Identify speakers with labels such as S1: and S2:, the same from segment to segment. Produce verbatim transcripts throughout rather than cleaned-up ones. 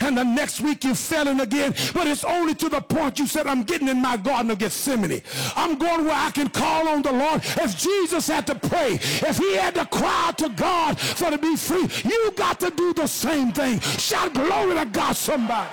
S1: and the next week you're failing again. But it's only to the point you said, I'm getting in my Garden of Gethsemane. I'm going where I can call on the Lord. If Jesus had to pray, if he had to cry to God for to be free, you got to do the same thing. Shout glory to God, somebody.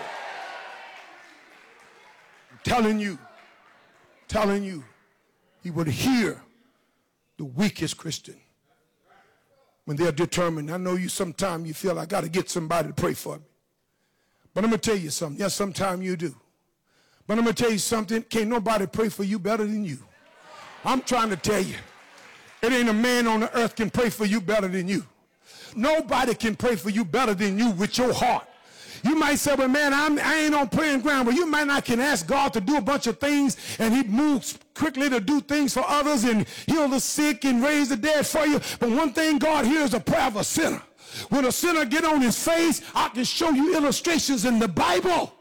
S1: I'm telling you, telling you, he would hear the weakest Christian when they're determined. I know you sometimes you feel I got to get somebody to pray for me. But I'm going to tell you something. Yes, sometimes you do. But I'm going to tell you something. Can't nobody pray for you better than you. I'm trying to tell you. It ain't a man on the earth can pray for you better than you. Nobody can pray for you better than you with your heart. You might say, well, man, I'm, I ain't on praying ground. Well, you might not can ask God to do a bunch of things, and he moves quickly to do things for others and heal the sick and raise the dead for you. But one thing God hears the prayer of a sinner. When a sinner get on his face, I can show you illustrations in the Bible.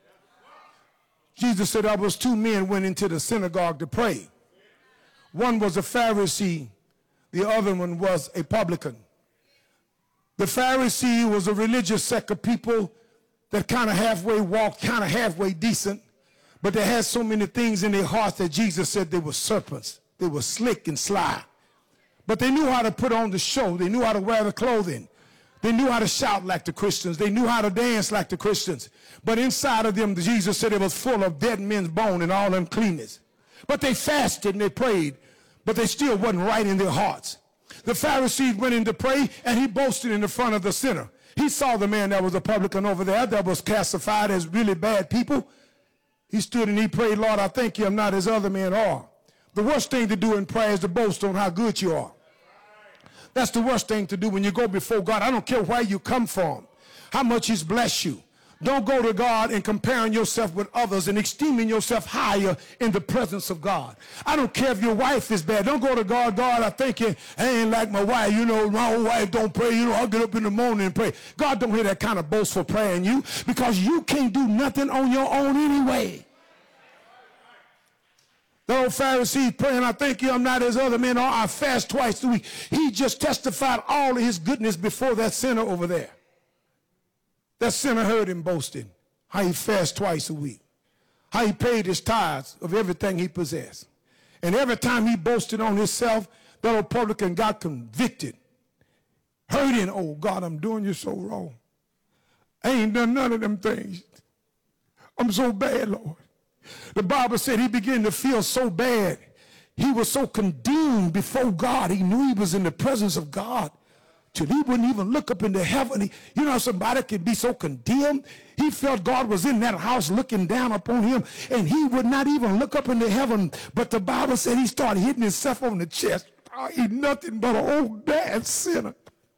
S1: Jesus said there was two men went into the synagogue to pray. One was a Pharisee. The other one was a publican. The Pharisee was a religious sect of people that kind of halfway walked, kind of halfway decent, but they had so many things in their hearts that Jesus said they were serpents. They were slick and sly. But they knew how to put on the show. They knew how to wear the clothing. They knew how to shout like the Christians. They knew how to dance like the Christians. But inside of them, Jesus said it was full of dead men's bone and all uncleanness. But they fasted and they prayed, but they still wasn't right in their hearts. The Pharisee went in to pray, and he boasted in the front of the sinner. He saw the man that was a publican over there that was classified as really bad people. He stood and he prayed, Lord, I thank you I'm not as other men are. The worst thing to do in prayer is to boast on how good you are. That's the worst thing to do when you go before God. I don't care where you come from, how much he's blessed you. Don't go to God and comparing yourself with others and esteeming yourself higher in the presence of God. I don't care if your wife is bad. Don't go to God, God, I think you, I ain't like my wife. You know, my old wife don't pray. You know, I'll get up in the morning and pray. God don't hear that kind of boastful prayer in you because you can't do nothing on your own anyway. The old Pharisee praying, I thank you I'm not as other men are. I fast twice a week. He just testified all of his goodness before that sinner over there. That sinner heard him boasting, how he fasted twice a week, how he paid his tithes of everything he possessed. And every time he boasted on himself, that old publican got convicted, hurting. Oh, God, I'm doing you so wrong. I ain't done none of them things. I'm so bad, Lord. The Bible said he began to feel so bad. He was so condemned before God. He knew he was in the presence of God. Till he wouldn't even look up into heaven. He, you know, somebody can be so condemned. He felt God was in that house looking down upon him, and he would not even look up into heaven. But the Bible said he started hitting himself on the chest. Oh, he's nothing but an old bad sinner.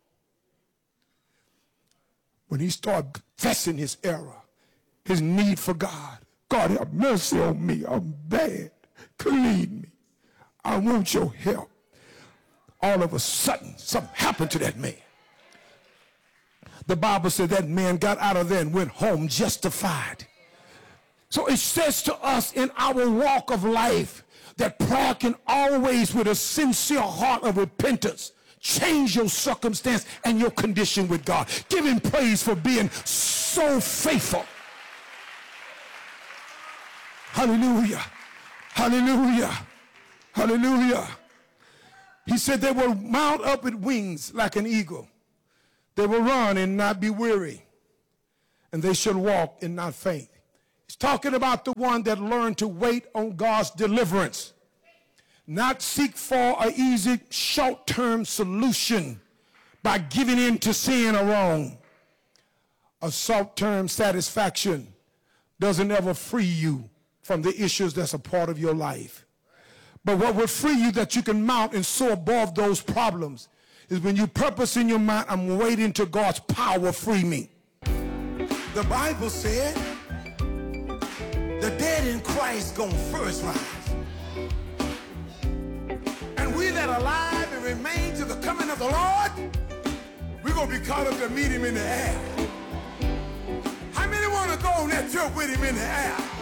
S1: When he started confessing his error, his need for God. God, have mercy on me. I'm bad. Clean me. I want your help. All of a sudden, something happened to that man. The Bible said that man got out of there and went home justified. So it says to us in our walk of life that prayer can always, with a sincere heart of repentance, change your circumstance and your condition with God. Give him praise for being so faithful. Hallelujah. Hallelujah. Hallelujah. He said they will mount up with wings like an eagle. They will run and not be weary. And they shall walk and not faint. He's talking about the one that learned to wait on God's deliverance. Not seek for an easy short-term solution by giving in to sin or wrong. A short-term satisfaction doesn't ever free you from the issues that's a part of your life. But what will free you that you can mount and soar above those problems is when you purpose in your mind, I'm waiting till God's power free me. The Bible said the dead in Christ gonna first rise. And we that are alive and remain to the coming of the Lord, we're gonna be caught up to meet him in the air. How many want to go on that trip with him in the air?